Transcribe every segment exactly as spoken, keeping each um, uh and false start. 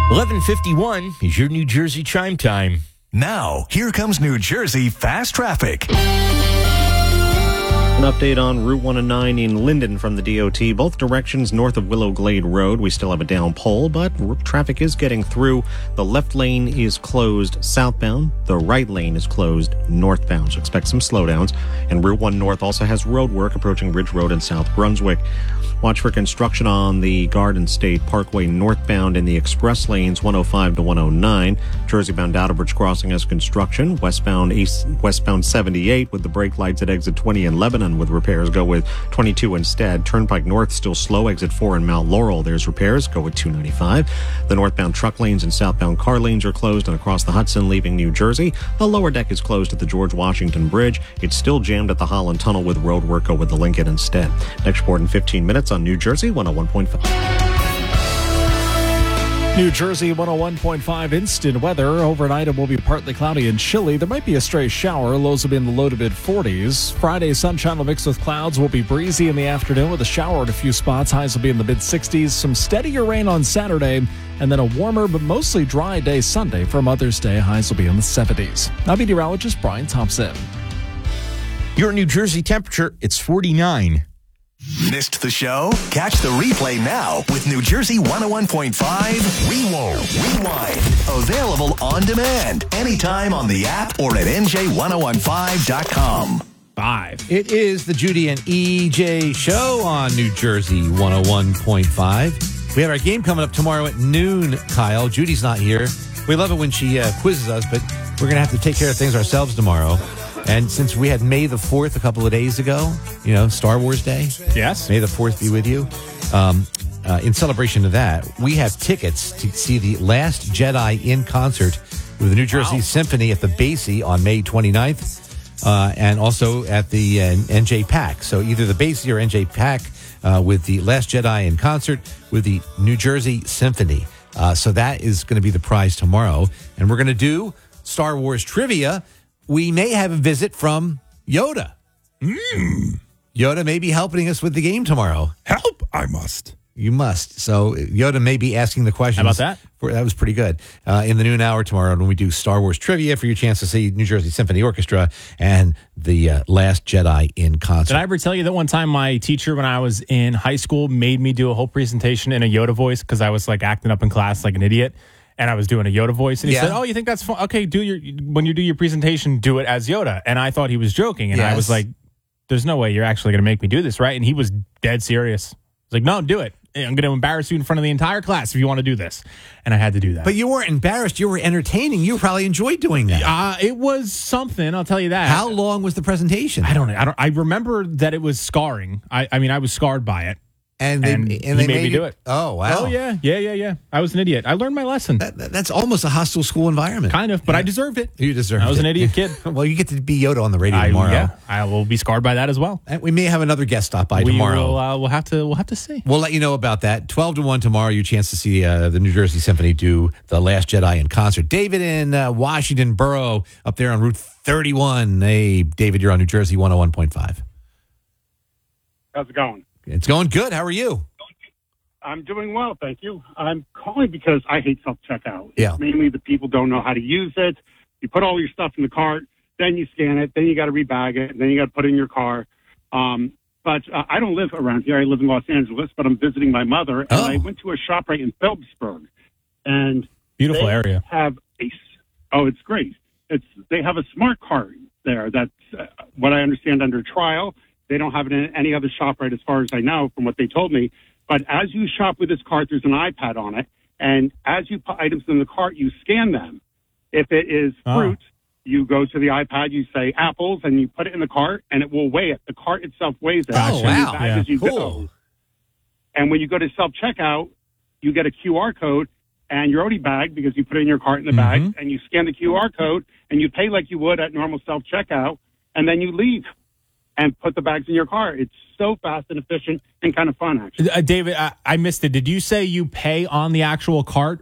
eleven fifty-one is your New Jersey chime time. Now, here comes New Jersey Fast Traffic. An update on Route one oh nine in Linden from the D O T. Both directions north of Willow Glade Road. We still have a down pole, but traffic is getting through. The left lane is closed southbound. The right lane is closed northbound. So expect some slowdowns. And Route one North also has road work approaching Ridge Road in South Brunswick. Watch for construction on the Garden State Parkway northbound in the express lanes one oh five to one oh nine. Jersey-bound Outerbridge Crossing has construction. Westbound East, westbound seventy-eight with the brake lights at exit twenty in Lebanon with repairs. Go with twenty-two instead. Turnpike North still slow. Exit four in Mount Laurel. There's repairs. Go with two ninety-five. The northbound truck lanes and southbound car lanes are closed, and across the Hudson leaving New Jersey, the lower deck is closed at the George Washington Bridge. It's still jammed at the Holland Tunnel with road work. Go with the Lincoln instead. Next report in fifteen minutes on New Jersey one oh one point five. New Jersey one oh one point five instant weather. Overnight, it will be partly cloudy and chilly. There might be a stray shower. Lows will be in the low to mid forties. Friday, sunshine will mix with clouds. Will be breezy in the afternoon with a shower at a few spots. Highs will be in the mid sixties. Some steadier rain on Saturday, and then a warmer but mostly dry day Sunday. For Mother's Day, highs will be in the seventies. Now, meteorologist Brian Thompson. Your New Jersey temperature, it's forty-nine. Missed the show? Catch the replay now with New Jersey one oh one point five Rewind. Rewind. Available on demand anytime on the app or at N J ten fifteen dot com. Five. It is the Judy and E J show on New Jersey one oh one point five. We have our game coming up tomorrow at noon, Kyle. Judy's not here. We love it when she uh, quizzes us, but we're going to have to take care of things ourselves tomorrow. And since we had May the fourth a couple of days ago, you know, Star Wars Day. Yes. May the fourth be with you. Um, uh, in celebration of that, we have tickets to see the Last Jedi in concert with the New Jersey wow. Symphony at the Basie on May twenty-ninth, uh, and also at the uh, N J PAC. So either the Basie or N J PAC uh, with the Last Jedi in concert with the New Jersey Symphony. Uh, so that is going to be the prize tomorrow. And we're going to do Star Wars trivia. We may have a visit from Yoda. Mm. Yoda may be helping us with the game tomorrow. Help, I must. You must. So Yoda may be asking the questions. How about that? For, that was pretty good. Uh, in the noon hour tomorrow when we do Star Wars trivia for your chance to see New Jersey Symphony Orchestra and the uh, Last Jedi in concert. Did I ever tell you that one time my teacher when I was in high school made me do a whole presentation in a Yoda voice because I was like acting up in class like an idiot? And I was doing a Yoda voice, and he yeah. said, "Oh, you think that's fun? Okay, do your when you do your presentation, do it as Yoda." And I thought he was joking, and yes. I was like, "There's no way you're actually going to make me do this, right?" And he was dead serious. I was like, "No, do it. I'm going to embarrass you in front of the entire class if you want to do this." And I had to do that. But you weren't embarrassed. You were entertaining. You probably enjoyed doing that. Uh, it was something. I'll tell you that. How long was the presentation? I don't know. I don't. I remember that it was scarring. I, I mean, I was scarred by it. And they, and, and he they made, made me you, do it. Oh, wow. Oh, yeah. Yeah, yeah, yeah. I was an idiot. I learned my lesson. That, that, that's almost a hostile school environment. Kind of, but yeah. I deserved it. You deserved it. I was it. an idiot kid. Well, you get to be Yoda on the radio I, tomorrow. Yeah, I will be scarred by that as well. And we may have another guest stop by we tomorrow. Will, uh, we'll have to. We'll have to see. We'll let you know about that. Twelve to one tomorrow. Your chance to see uh, the New Jersey Symphony do the Last Jedi in concert. David in uh, Washington Borough up there on Route thirty-one. Hey, David, you're on New Jersey one oh one point five. How's it going? It's going good. How are you? I'm doing well, thank you. I'm calling because I hate self-checkout. Yeah. Mainly the people don't know how to use it. You put all your stuff in the cart, then you scan it, then you got to rebag it, and then you got to put it in your car. Um, but uh, I don't live around here. I live in Los Angeles, but I'm visiting my mother, and oh. I went to a shop right in Phillipsburg. And beautiful they area. Have a, oh, it's great. It's They have a smart cart there that's, uh, what I understand, under trial. They don't have it in any other shop right as far as I know from what they told me. But as you shop with this cart, there's an iPad on it. And as you put items in the cart, you scan them. If it is fruit, oh. you go to the iPad, you say apples, and you put it in the cart, and it will weigh it. The cart itself weighs it. Oh, wow. Bag Yeah. as you cool. go. And when you go to self-checkout, you get a Q R code, and you're already bagged because you put it in your cart in the mm-hmm. bag, and you scan the Q R code, and you pay like you would at normal self-checkout, and then you leave and put the bags in your car. It's so fast and efficient and kind of fun, actually. Uh, David, I, I missed it. Did you say you pay on the actual cart?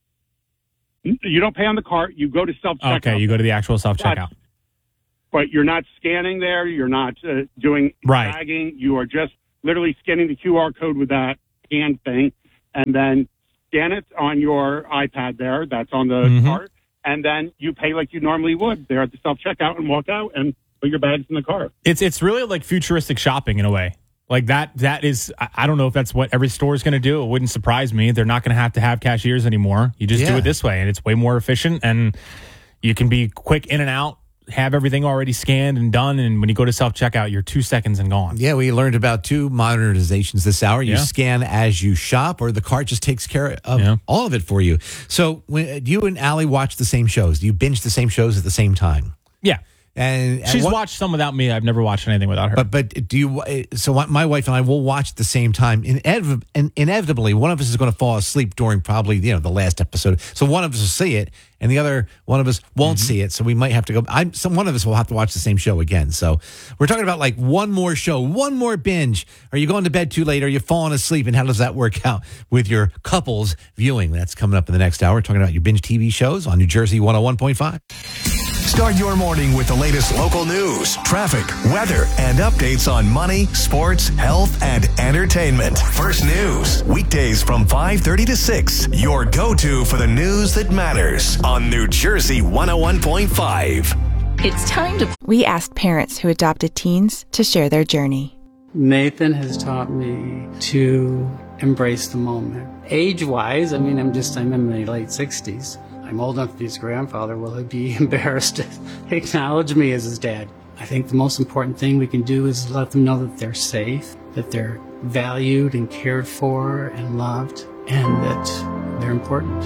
You don't pay on the cart. You go to self-checkout. Okay, you go to the actual self-checkout. But, but you're not scanning there. You're not uh, doing right. bagging. You are just literally scanning the Q R code with that hand thing, and then scan it on your iPad there. That's on the Mhm. cart. And then you pay like you normally would there at the self-checkout and walk out and put your bags in the car. It's it's really like futuristic shopping in a way. Like that that is, I I don't know if that's what every store is going to do. It wouldn't surprise me. They're not going to have to have cashiers anymore. You just do Yeah. it this way, and it's way more efficient, and you can be quick in and out, have everything already scanned and done, and when you go to self-checkout, you're two seconds and gone. Yeah, we learned about two modernizations this hour. You Yeah. scan as you shop, or the cart just takes care of Yeah. all of it for you. So when you and Allie watch the same shows, do you binge the same shows at the same time? Yeah. And and She's what- watched some without me. I've never watched anything without her. But but do you? So what- my wife and I will watch at the same time. Inev- in- inevitably, one of us is going to fall asleep during probably you know the last episode. So one of us will see it, and the other one of us won't Mm-hmm. see it. So we might have to go. I'm some one of us will have to watch the same show again. So we're talking about like one more show, one more binge. Are you going to bed too late? Are you falling asleep? And how does that work out with your couples viewing? That's coming up in the next hour. We're talking about your binge T V shows on New Jersey one oh one point five. Start your morning with the latest local news, traffic, weather, and updates on money, sports, health, and entertainment. First News, weekdays from five thirty to six. Your go-to for the news that matters on New Jersey one oh one point five. It's time to. We asked parents who adopted teens to share their journey. Nathan has taught me to embrace the moment. Age-wise, I mean, I'm just, I'm in my late sixties. I'm old enough to be his grandfather. Will he be embarrassed to acknowledge me as his dad? I think the most important thing we can do is let them know that they're safe, that they're valued and cared for and loved, and that they're important.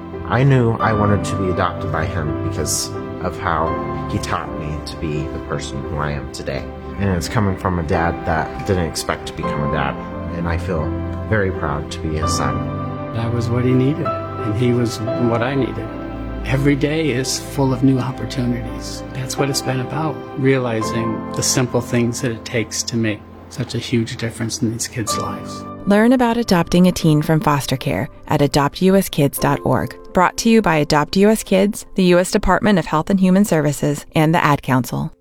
I knew I wanted to be adopted by him because of how he taught me to be the person who I am today. And it's coming from a dad that didn't expect to become a dad. And I feel very proud to be his son. That was what he needed, and he was what I needed. Every day is full of new opportunities. That's what it's been about, realizing the simple things that it takes to make such a huge difference in these kids' lives. Learn about adopting a teen from foster care at adopt u s kids dot org. Brought to you by Adopt U S Kids, the U S Department of Health and Human Services, and the Ad Council.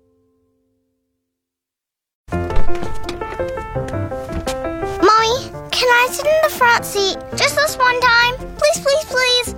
Mommy, can I sit in the front seat just this one time? Please, please, please.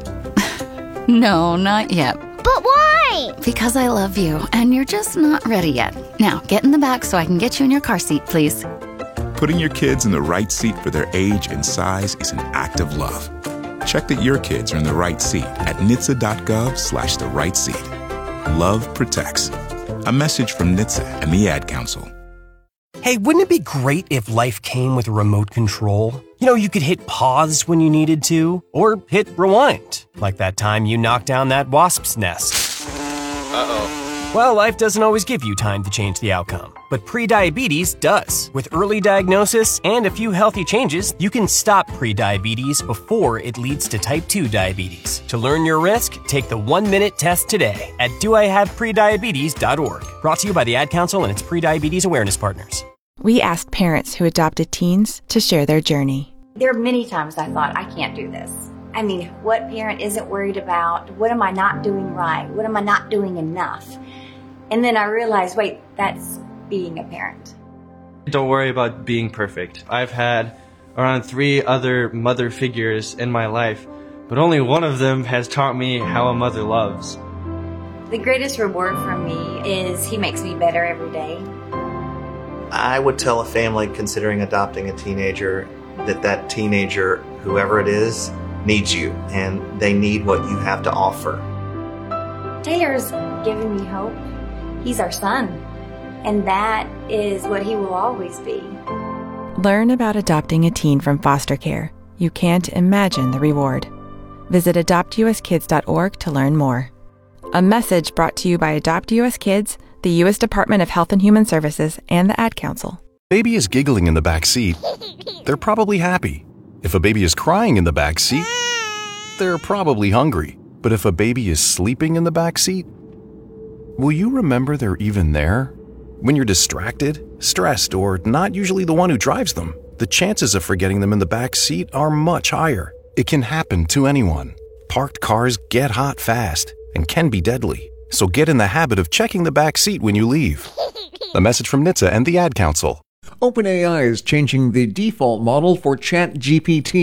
No, not yet. But why? Because I love you, and you're just not ready yet. Now, get in the back so I can get you in your car seat, please. Putting your kids in the right seat for their age and size is an act of love. Check that your kids are in the right seat at N H T S A dot gov slash the right seat. Love protects. A message from N H T S A and the Ad Council. Hey, wouldn't it be great if life came with a remote control? You know, you could hit pause when you needed to, or hit rewind, like that time you knocked down that wasp's nest. Uh-oh. Well, life doesn't always give you time to change the outcome, but prediabetes does. With early diagnosis and a few healthy changes, you can stop prediabetes before it leads to type two diabetes. To learn your risk, take the one-minute test today at do I have prediabetes dot org. Brought to you by the Ad Council and its prediabetes awareness partners. We asked parents who adopted teens to share their journey. There are many times I thought, I can't do this. I mean, what parent isn't worried about, what am I not doing right? What am I not doing enough? And then I realized, wait, that's being a parent. Don't worry about being perfect. I've had around three other mother figures in my life, but only one of them has taught me how a mother loves. The greatest reward for me is he makes me better every day. I would tell a family considering adopting a teenager that that teenager, whoever it is, needs you, and they need what you have to offer. Taylor's given me hope. He's our son, and that is what he will always be. Learn about adopting a teen from foster care. You can't imagine the reward. Visit adopt u s kids dot org to learn more. A message brought to you by Adopt U S Kids, the U S Department of Health and Human Services, and the Ad Council. Baby is giggling in the back seat. They're probably happy. If a baby is crying in the back seat, they're probably hungry. But if a baby is sleeping in the back seat, will you remember they're even there? When you're distracted, stressed, or not usually the one who drives them, the chances of forgetting them in the back seat are much higher. It can happen to anyone. Parked cars get hot fast and can be deadly. So get in the habit of checking the back seat when you leave. A message from N H T S A and the Ad Council. OpenAI is changing the default model for ChatGPT.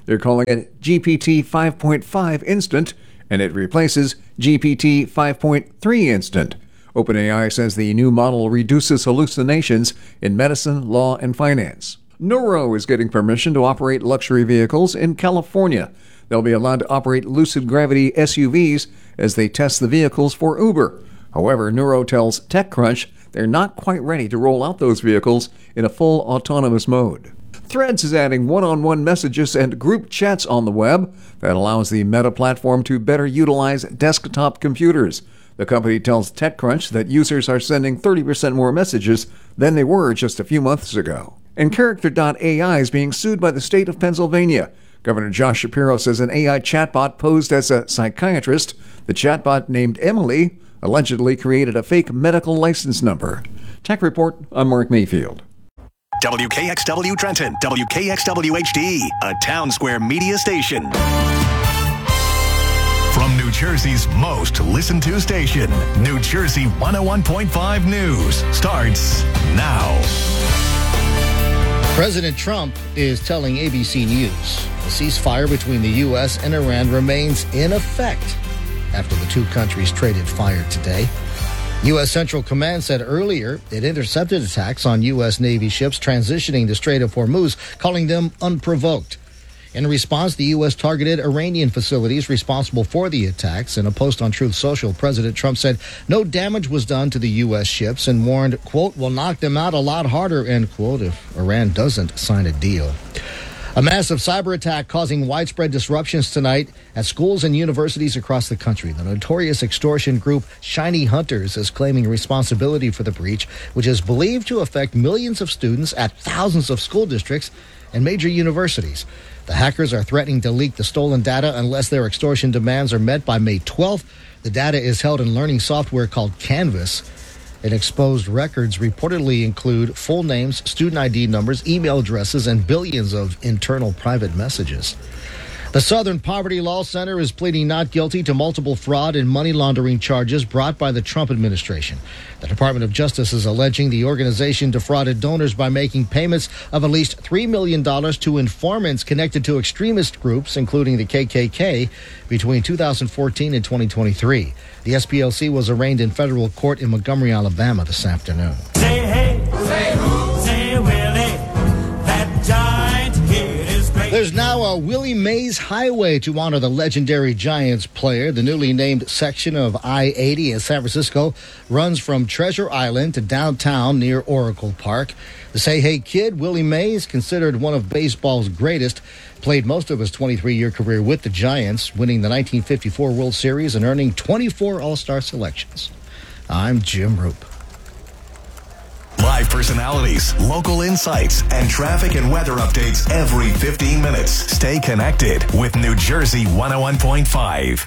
They're calling it G P T five point five Instant, and it replaces G P T five point three Instant. OpenAI says the new model reduces hallucinations in medicine, law, and finance. Nuro is getting permission to operate luxury vehicles in California. They'll be allowed to operate Lucid Gravity S U Vs as they test the vehicles for Uber. However, Nuro tells TechCrunch they're not quite ready to roll out those vehicles in a full autonomous mode. Threads is adding one-on-one messages and group chats on the web that allows the Meta platform to better utilize desktop computers. The company tells TechCrunch that users are sending thirty percent more messages than they were just a few months ago. And Character dot A I is being sued by the state of Pennsylvania. Governor Josh Shapiro says an A I chatbot posed as a psychiatrist. The chatbot named Emily allegedly created a fake medical license number. Tech Report, I'm Mark Mayfield. W K X W Trenton, W K X W H D, a Town Square media station. From New Jersey's most listened to station, New Jersey one oh one point five News starts now. President Trump is telling A B C News the ceasefire between the U S and Iran remains in effect after the two countries traded fire today. U S. Central Command said earlier it intercepted attacks on U S. Navy ships transitioning the Strait of Hormuz, calling them unprovoked. In response, the U S targeted Iranian facilities responsible for the attacks. In a post on Truth Social, President Trump said no damage was done to the U S ships and warned, quote, "we'll knock them out a lot harder," end quote, if Iran doesn't sign a deal. A massive cyber attack causing widespread disruptions tonight at schools and universities across the country. The notorious extortion group Shiny Hunters is claiming responsibility for the breach, which is believed to affect millions of students at thousands of school districts and major universities. The hackers are threatening to leak the stolen data unless their extortion demands are met by May twelfth. The data is held in learning software called Canvas. And exposed records reportedly include full names, student I D numbers, email addresses, and billions of internal private messages. The Southern Poverty Law Center is pleading not guilty to multiple fraud and money laundering charges brought by the Trump administration. The Department of Justice is alleging the organization defrauded donors by making payments of at least three million dollars to informants connected to extremist groups, including the K K K, between two thousand fourteen and twenty twenty-three. The S P L C was arraigned in federal court in Montgomery, Alabama this afternoon. Say hey, say who, say Willie, that giant kid is great. There's now a Willie Mays Highway to honor the legendary Giants player. The newly named section of I eighty in San Francisco runs from Treasure Island to downtown near Oracle Park. The Say Hey Kid, Willie Mays, considered one of baseball's greatest, played most of his twenty-three-year career with the Giants, winning the nineteen fifty-four World Series and earning twenty-four All-Star selections. I'm Jim Roop. Live personalities, local insights, and traffic and weather updates every fifteen minutes. Stay connected with New Jersey one oh one point five.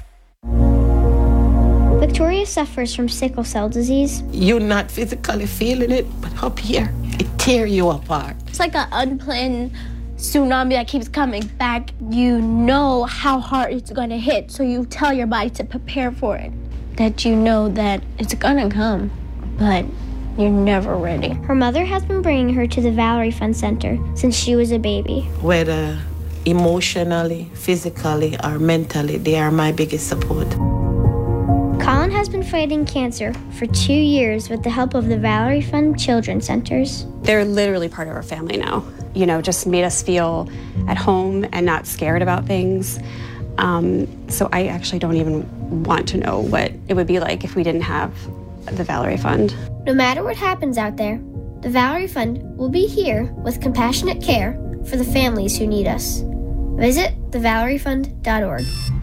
Victoria suffers from sickle cell disease. You're not physically feeling it, but up here, it tears you apart. It's like an unplanned tsunami that keeps coming back. You know how hard it's going to hit, so you tell your body to prepare for it. That you know that it's going to come, but you're never ready. Her mother has been bringing her to the Valerie Fund Center since she was a baby. Whether emotionally, physically, or mentally, they are my biggest support. Colin has been fighting cancer for two years with the help of the Valerie Fund Children's Centers. They're literally part of our family now. You know, just made us feel at home and not scared about things. Um, so I actually don't even want to know what it would be like if we didn't have the Valerie Fund. No matter what happens out there, the Valerie Fund will be here with compassionate care for the families who need us. Visit the valerie fund dot org.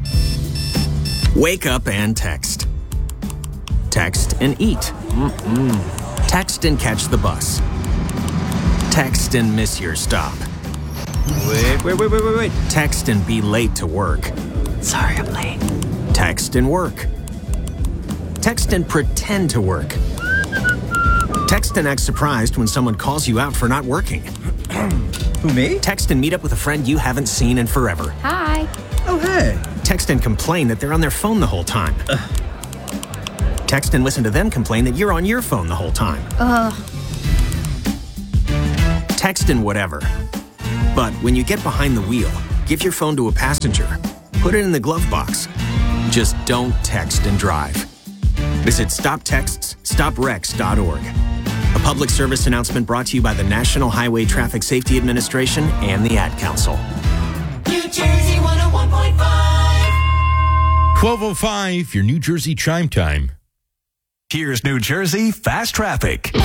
Wake up and text. Text and eat. Mm-mm. Text and catch the bus. Text and miss your stop. Wait, wait, wait, wait, wait, wait. Text and be late to work. Sorry, I'm late. Text and work. Text and pretend to work. Text and act surprised when someone calls you out for not working. Who, me? Text and meet up with a friend you haven't seen in forever. Hi. Oh, hey. Text and complain that they're on their phone the whole time. Ugh. Text and listen to them complain that you're on your phone the whole time. Ugh. Text and whatever. But when you get behind the wheel, Give your phone to a passenger. Put it in the glove box. Just don't text and drive. Visit stop texts stop wrecks dot org. A public service announcement brought to you by the National Highway Traffic Safety Administration and the Ad Council. New Jersey one oh one point five. twelve oh five, your New Jersey chime time. Here's New Jersey Fast Traffic.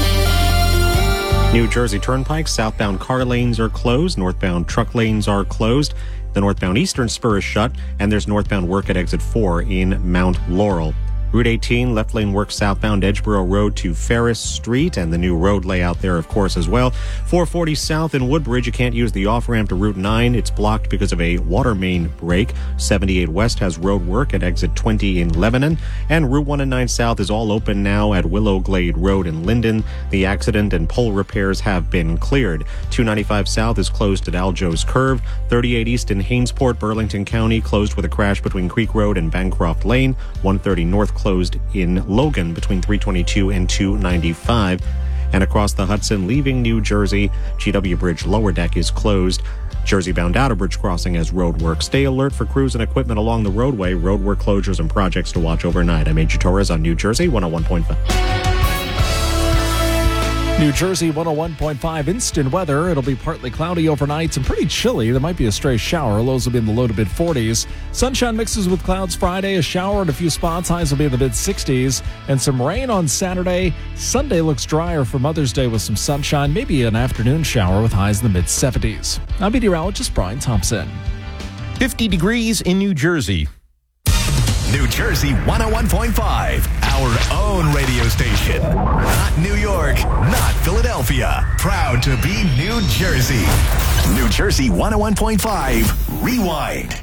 New Jersey Turnpike, southbound car lanes are closed, northbound truck lanes are closed. The northbound eastern spur is shut, and there's northbound work at exit four in Mount Laurel. Route eighteen, left lane work southbound Edgeboro Road to Ferris Street, and the new road layout there, of course, as well. four forty south in Woodbridge, you can't use the off-ramp to Route nine. It's blocked because of a water main break. seventy-eight west has road work at exit twenty in Lebanon, and Route one nine south is all open now at Willow Glade Road in Linden. The accident and pole repairs have been cleared. two ninety-five south is closed at Aljo's Curve. thirty-eight east in Hainesport, Burlington County, closed with a crash between Creek Road and Bancroft Lane. one thirty north closed in Logan between three twenty-two and two ninety-five. And across the Hudson, leaving New Jersey, G W Bridge lower deck is closed. Jersey-bound Outer Bridge crossing as road work. Stay alert for crews and equipment along the roadway. Road work closures and projects to watch overnight. I'm Major Torres on New Jersey one oh one point five. New Jersey one oh one point five instant weather. It'll be partly cloudy overnight and pretty chilly. There might be a stray shower. Lows will be in the low to mid forties. Sunshine mixes with clouds Friday. A shower in a few spots. Highs will be in the mid sixties. And some rain on Saturday. Sunday looks drier for Mother's Day with some sunshine. Maybe an afternoon shower with highs in the mid seventies. I'm meteorologist Brian Thompson. fifty degrees in New Jersey. New Jersey one oh one point five, our own radio station. Not New York, not Philadelphia. Proud to be New Jersey. New Jersey one oh one point five, Rewind.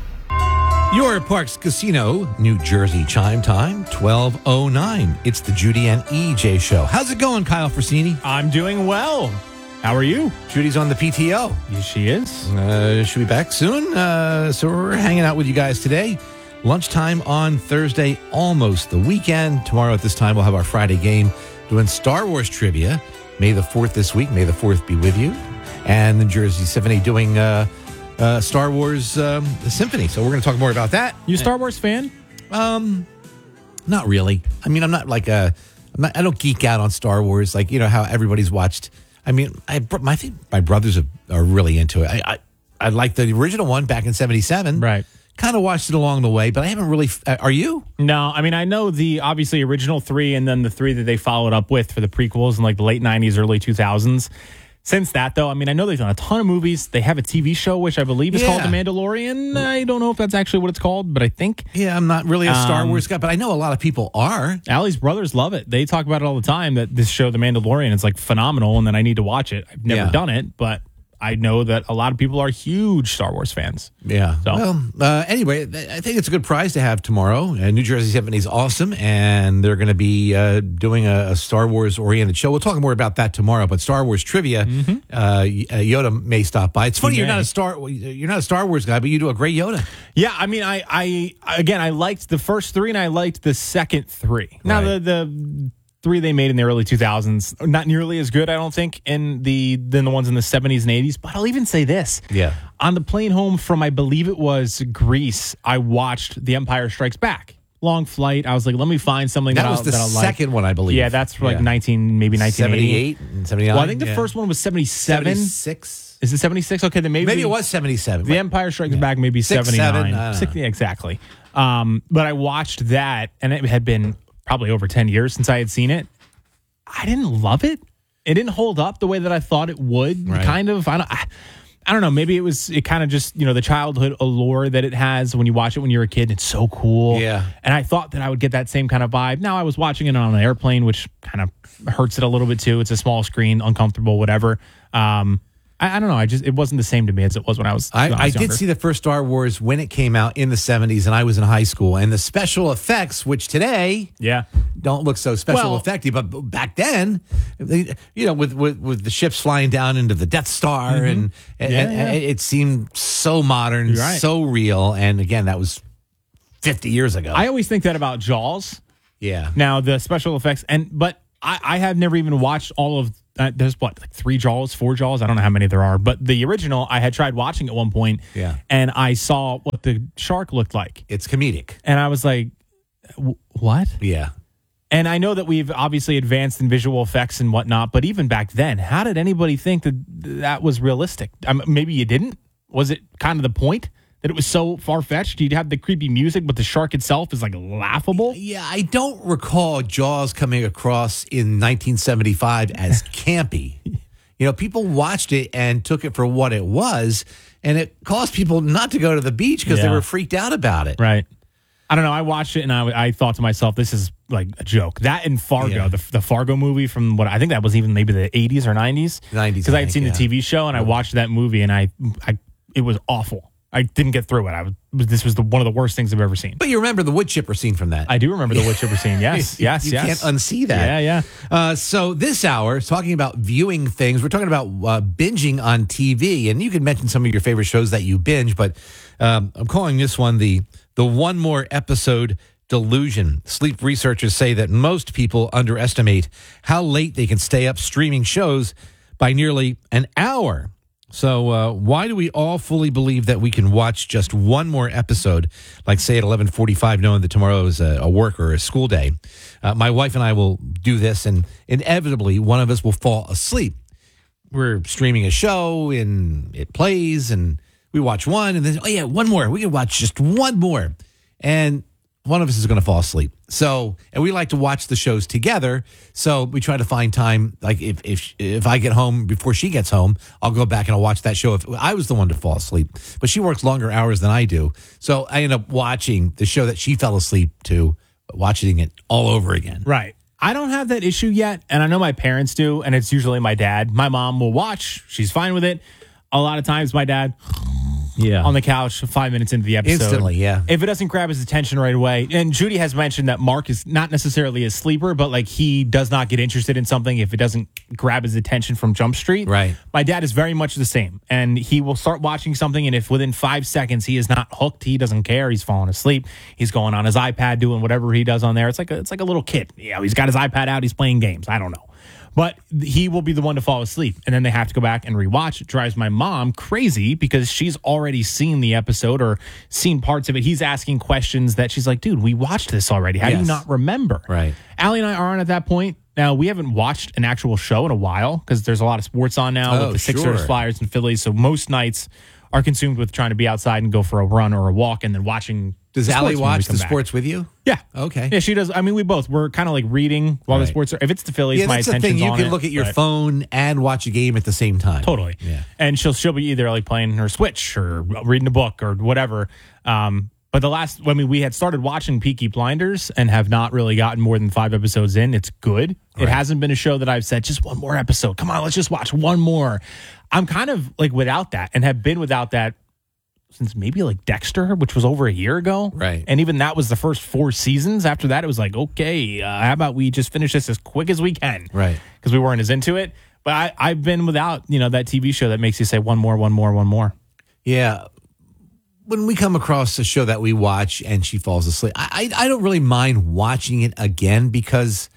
Your Parks Casino, New Jersey chime time, twelve oh nine. It's the Judy and E J show. How's it going, Kyle Frassini? I'm doing well. How are you? Judy's on the P T O. Yes, she is. Uh, she'll be back soon. Uh, so we're hanging out with you guys today. Lunchtime on Thursday, almost the weekend. Tomorrow at this time, we'll have our Friday game doing Star Wars trivia. May the fourth this week. May the fourth be with you. And the Jersey Symphony doing uh, uh, Star Wars um, Symphony. So we're going to talk more about that. You a Star Wars fan? Um, not really. I mean, I'm not like a, I'm not, I don't geek out on Star Wars. Like, you know, how everybody's watched. I mean, I, my, I think my brothers are, are really into it. I, I, I like the original one back in seventy-seven. Right. Kind of watched it along the way, but I haven't really. Uh, are you? No, I mean, I know the obviously original three and then the three that they followed up with for the prequels in like the late nineties, early two thousands. Since that, though, I mean, I know they've done a ton of movies. They have a T V show, which I believe is Yeah. called The Mandalorian. I don't know if that's actually what it's called, but I think. Yeah, I'm not really a Star Um, Wars guy, but I know a lot of people are. Allie's brothers love it. They talk about it all the time, that this show, The Mandalorian, is like phenomenal, and then I need to watch it. I've never Yeah. done it, but I know that a lot of people are huge Star Wars fans. Yeah. So. Well, uh, anyway, th- I think it's a good prize to have tomorrow. Uh, New Jersey Symphony is awesome, and they're going to be uh, doing a, a Star Wars oriented show. We'll talk more about that tomorrow. But Star Wars trivia, Mm-hmm. uh, y- uh, Yoda may stop by. It's funny He you're may. not a Star you're not a Star Wars guy, but you do a great Yoda. Yeah, I mean, I, I again, I liked the first three, and I liked the second three. Now, Right. the the three they made in the early two thousands, not nearly as good, I don't think, in the than the ones in the seventies and eighties. But I'll even say this: Yeah. on the plane home from, I believe it was Greece, I watched The Empire Strikes Back. Long flight. I was like, let me find something that, That was I'll, the that I'll like. second one, I believe. Yeah, that's like Yeah. nineteen, maybe nineteen eighty. seventy-eight and seventy-nine. Well, I think the yeah. first one was seventy-seven. seventy-six. Is it seventy-six? Okay, then maybe Maybe it was seventy-seven. The Empire Strikes Back, maybe Six, seventy-nine. seven, I don't Six- know. yeah, exactly. Um, but I watched that, and it had been probably over ten years since I had seen it. I didn't love it. It didn't hold up the way that I thought it would. Right. Kind of. I don't. I, I don't know. Maybe it was. It kind of just, you know, the childhood allure that it has when you watch it when you're a kid. It's so cool. Yeah. And I thought that I would get that same kind of vibe. Now I was watching it on an airplane, which kind of hurts it a little bit too. It's a small screen, uncomfortable, whatever. Um, I, I don't know. I just it wasn't the same to me as it was when I was. I, when I, I was did younger. see the first Star Wars when it came out in the seventies, and I was in high school. And the special effects, which today Yeah. don't look so special Well- effecty, but back then, they, you know, with, with with the ships flying down into the Death Star, Mhm. and, and, Yeah, and yeah. it, it seemed so modern, You're right. so real. And again, that was fifty years ago. I always think that about Jaws. yeah. Now the special effects, and but I, I have never even watched all of uh, there's what, like three Jaws, four Jaws? I don't know how many there are. But the original, I had tried watching at one point. Yeah. And I saw what the shark looked like. It's comedic. And I was like, what? Yeah. And I know that we've obviously advanced in visual effects and whatnot, but even back then, how did anybody think that that was realistic? I mean, maybe you didn't. Was it kind of the point that it was so far-fetched? You'd have the creepy music, but the shark itself is like laughable? Yeah, I don't recall Jaws coming across in nineteen seventy-five as campy. You know, people watched it and took it for what it was, and it caused people not to go to the beach because Yeah. they were freaked out about it. Right. I don't know. I watched it and I, I thought to myself, this is like a joke. That and Fargo, Yeah. the, the Fargo movie from what I think that was even maybe the eighties or nineties. nineties, Because I I had think, seen yeah. the T V show and I watched that movie and I, I it was awful. I didn't get through it. I was this was the one of the worst things I've ever seen. But you remember the wood chipper scene from that. I do remember the wood chipper scene. Yes, yes, you yes. can't unsee that. Yeah, yeah. Uh, so this hour, talking about viewing things, we're talking about uh, binging on T V, and you can mention some of your favorite shows that you binge, but um, I'm calling this one the the one more episode delusion. Sleep researchers say that most people underestimate how late they can stay up streaming shows by nearly an hour. So uh, why do we all fully believe that we can watch just one more episode, like say at eleven forty-five, knowing that tomorrow is a, a work or a school day? Uh, my wife and I will do this, and inevitably one of us will fall asleep. We're streaming a show, and it plays, and we watch one, and then, oh yeah, one more. We can watch just one more. And one of us is going to fall asleep. So, and we like to watch the shows together. So we try to find time. Like if if if I get home before she gets home, I'll go back and I'll watch that show. If I was the one to fall asleep, but she works longer hours than I do, so I end up watching the show that she fell asleep to, watching it all over again. Right. I don't have that issue yet, and I know my parents do, and it's usually my dad. My mom will watch. She's fine with it. A lot of times my dad... Yeah. On the couch five minutes into the episode. Instantly, yeah. If it doesn't grab his attention right away. And Judy has mentioned that Mark is not necessarily a sleeper, but like he does not get interested in something if it doesn't grab his attention from Jump Street. Right. My dad is very much the same. And he will start watching something, and if within five seconds he is not hooked, he doesn't care. He's falling asleep. He's going on his iPad doing whatever he does on there. It's like a, it's like a little kid. You know, he's got his iPad out. He's playing games. I don't know. But he will be the one to fall asleep. And then they have to go back and rewatch. It drives my mom crazy because she's already seen the episode or seen parts of it. He's asking questions that she's like, dude, we watched this already. How do you Yes. not remember? Right. Allie and I aren't at that point. Now, we haven't watched an actual show in a while because there's a lot of sports on now Oh, with the Sixers, sure. Flyers, and Phillies. So most nights are consumed with trying to be outside and go for a run or a walk and then watching. Does the Allie sports when we watch come the back. sports with you? Yeah. Okay. Yeah, she does. I mean, we both, we're kind of like reading while the Right. sports are, if it's the Phillies, Yeah, my that's the attention's thing. You on can it, look at your but- phone and watch a game at the same time. Totally. Yeah. And she'll she'll be either like playing her Switch or reading a book or whatever. Um, but the last, I mean, we had started watching Peaky Blinders and have not really gotten more than five episodes in. It's good. It Right. hasn't been a show that I've said, just one more episode. Come on, let's just watch one more. I'm kind of like without that and have been without that since maybe like Dexter, which was over a year ago. Right. And even that was the first four seasons. After that, it was like, okay, uh, how about we just finish this as quick as we can? Right. Because we weren't as into it. But I, I've been without, you know, that T V show that makes you say one more, one more, one more. Yeah. When we come across a show that we watch and she falls asleep, I I, I don't really mind watching it again because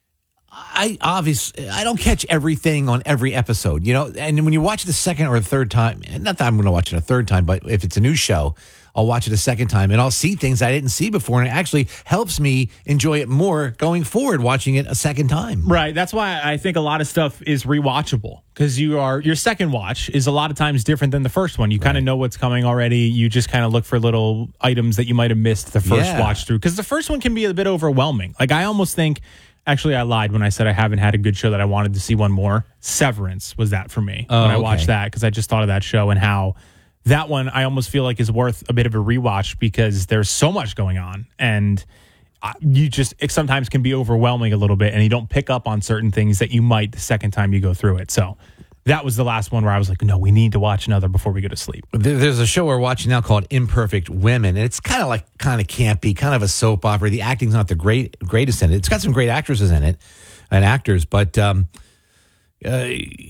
I obviously I don't catch everything on every episode, you know. And when you watch it the second or the third time, and not that I'm going to watch it a third time, but if it's a new show, I'll watch it a second time and I'll see things I didn't see before, and it actually helps me enjoy it more going forward watching it a second time. Right. That's why I think a lot of stuff is rewatchable because you are your second watch is a lot of times different than the first one. You kind of know what's coming already. You just kind of look for little items that you might have missed the first Yeah. watch through because the first one can be a bit overwhelming. Like I almost think. Actually, I lied when I said I haven't had a good show that I wanted to see one more. Severance was that for me Oh, when I okay. watched that because I just thought of that show and how that one I almost feel like is worth a bit of a rewatch because there's so much going on and uh, you just it sometimes can be overwhelming a little bit and you don't pick up on certain things that you might the second time you go through it. So that was the last one where I was like, no, we need to watch another before we go to sleep. There- There's a show we're watching now called Imperfect Women, and it's kind of like kind of campy, kind of a soap opera. The acting's not the great greatest in it. It's got some great actresses in it and actors, but um, uh,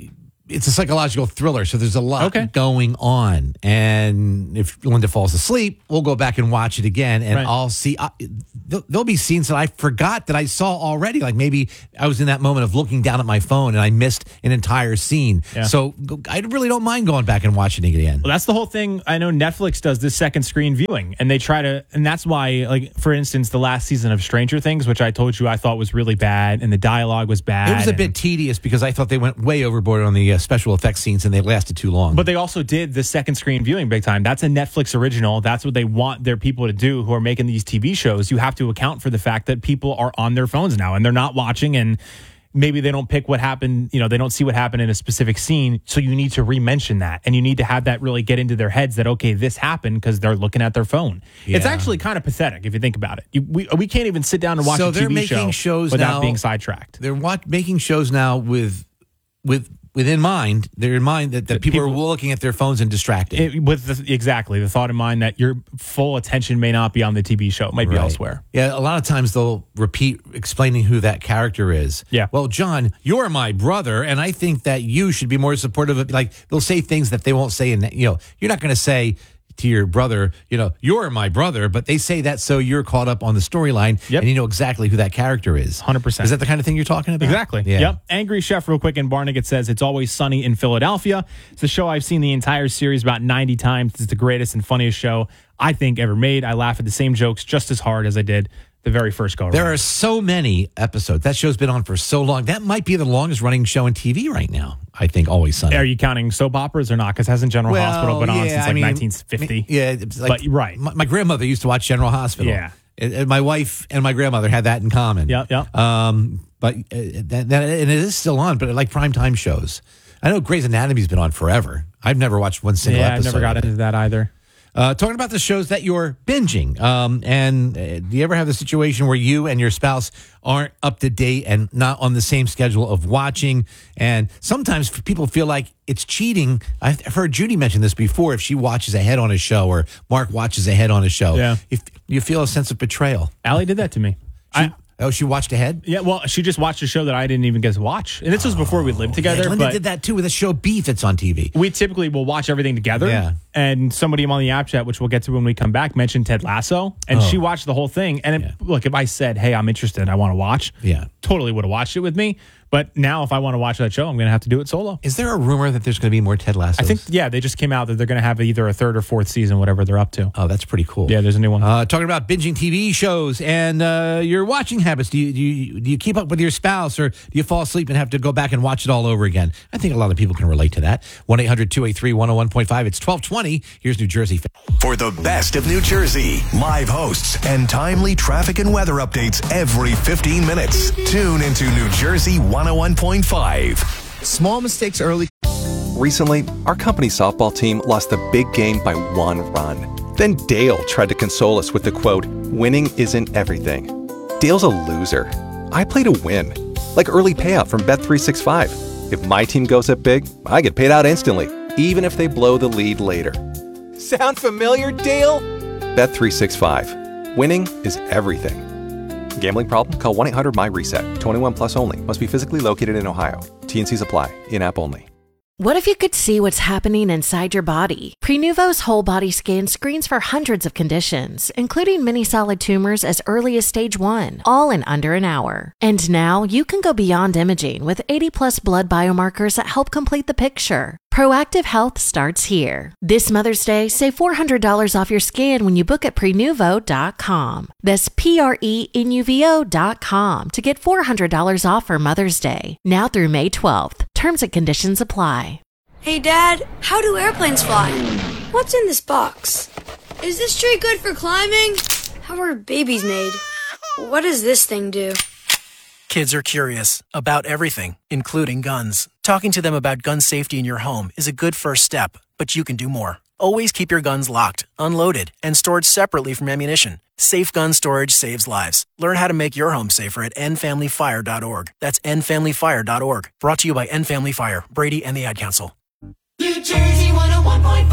it's a psychological thriller, so there's a lot Okay. going on. And if Linda falls asleep, we'll go back and watch it again, and Right. I'll see. Uh, there'll, there'll be scenes that I forgot that I saw already. Like maybe I was in that moment of looking down at my phone and I missed an entire scene. Yeah. So go- I really don't mind going back and watching it again. Well, that's the whole thing. I know Netflix does this second screen viewing, and they try to, and that's why, like, for instance, the last season of Stranger Things, which I told you I thought was really bad, and the dialogue was bad. It was a and- bit tedious because I thought they went way overboard on the uh, special effects scenes and they lasted too long. But they also did the second screen viewing big time. That's a Netflix original. That's what they want their people to do who are making these T V shows. You have to account for the fact that people are on their phones now and they're not watching, and maybe they don't pick what happened, you know, they don't see what happened in a specific scene. So you need to re-mention that, and you need to have that really get into their heads that, okay, this happened because they're looking at their phone. It's Yeah. actually kind of pathetic if you think about it. You, we, we can't even sit down and watch so a T they're V making show shows without now, being sidetracked. They're wat- making shows now with with within mind. They're in mind that, that people, are looking at their phones and distracted. It, with the, exactly the thought in mind that your full attention may not be on the T V show, it might be Right. elsewhere. Yeah, a lot of times they'll repeat explaining who that character is. Yeah. Well, John, you're my brother, and I think that you should be more supportive of. Like they'll say things that they won't say in. You know, you're not going to say to your brother, you know, you're my brother, but they say that so you're caught up on the storyline and you know exactly who that character is. one hundred percent. Is that the kind of thing you're talking about? Exactly. Yeah. Yep. Angry Chef, real quick, in Barnegat says, it's always sunny in Philadelphia. It's a show I've seen the entire series about ninety times. It's the greatest and funniest show I think ever made. I laugh at the same jokes just as hard as I did the very first go around. There are so many episodes. That show's been on for so long. That might be the longest running show on T V right now. I think Always Sunny. Are you counting soap operas or not? Because hasn't General Well, Hospital been on yeah, since I like mean, nineteen fifty? Yeah, it's like, but right. My, my grandmother used to watch General Hospital. Yeah. And, and my wife and my grandmother had that in common. Yeah, yeah. Um, but uh, that, that and it is still on, but like primetime shows. I know Grey's Anatomy's been on forever. I've never watched one single Yeah, I episode. never got of it. into that either. Uh, talking about the shows that you're binging. Um, and uh, do you ever have the situation where you and your spouse aren't up to date and not on the same schedule of watching? And sometimes people feel like it's cheating. I've I've heard Judy mention this before. If she watches ahead on a show or Mark watches ahead on a show, Yeah. if you feel a sense of betrayal. Allie did that to me. I, oh, she watched ahead? Yeah, well, she just watched a show that I didn't even get to watch. And this was before we lived together. Yeah, Linda but did that too with the show Beef that's on T V. We typically will watch everything together. Yeah. And somebody on the app chat, which we'll get to when we come back, mentioned Ted Lasso. And Oh. she watched the whole thing. And it, look, if I said, hey, I'm interested, I want to watch, Yeah. totally would have watched it with me. But now if I want to watch that show, I'm going to have to do it solo. Is there a rumor that there's going to be more Ted Lassos? I think, yeah, they just came out that they're going to have either a third or fourth season, whatever they're up to. Oh, that's pretty cool. Yeah, there's a new one. Uh, talking about binging T V shows and uh, your watching habits. Do you, do you do you keep up with your spouse, or do you fall asleep and have to go back and watch it all over again? I think a lot of people can relate to that. one eight hundred two eight three one oh one point five. It's twelve twenty. Here's New Jersey. For the best of New Jersey, live hosts and timely traffic and weather updates every fifteen minutes. Tune into New Jersey one oh one point five. Small mistakes early. Recently, our company softball team lost the big game by one run. Then Dale tried to console us with the quote, "Winning isn't everything." Dale's a loser. I play to win. Like early payout from Bet three sixty-five. If my team goes up big, I get paid out instantly, even if they blow the lead later. Sound familiar, Dale? Bet three sixty-five. Winning is everything. Gambling problem? Call one eight hundred my reset. twenty-one plus only. Must be physically located in Ohio. T N Cs apply. In-app only. What if you could see what's happening inside your body? Prenuvo's whole body scan screens for hundreds of conditions, including many solid tumors as early as stage one, all in under an hour. And now you can go beyond imaging with eighty plus blood biomarkers that help complete the picture. Proactive health starts here. This Mother's Day, save four hundred dollars off your scan when you book at prenuvo dot com. That's P R E N U V O dot com to get four hundred dollars off for Mother's Day. Now through May twelfth. Terms and conditions apply. Hey, Dad, how do airplanes fly? What's in this box? Is this tree good for climbing? How are babies made? What does this thing do? Kids are curious about everything, including guns. Talking to them about gun safety in your home is a good first step, but you can do more. Always keep your guns locked, unloaded, and stored separately from ammunition. Safe gun storage saves lives. Learn how to make your home safer at end family fire dot org. That's end family fire dot org. Brought to you by End Family Fire, Brady, and the Ad Council. New Jersey one oh one point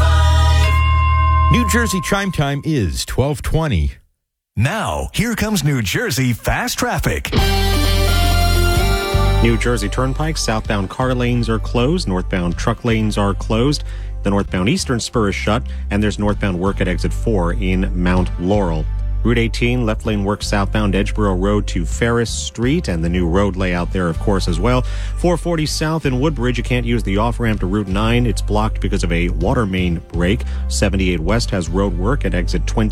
five. New Jersey Chime Time is twelve twenty. Now, here comes New Jersey Fast Traffic. New Jersey Turnpike, southbound car lanes are closed. Northbound truck lanes are closed. The northbound eastern spur is shut, and there's northbound work at exit four in Mount Laurel. Route eighteen, left lane work southbound Edgeboro Road to Ferris Street, and the new road layout there, of course, as well. four forty south in Woodbridge, you can't use the off-ramp to Route nine. It's blocked because of a water main break. seventy-eight west has road work at exit twenty.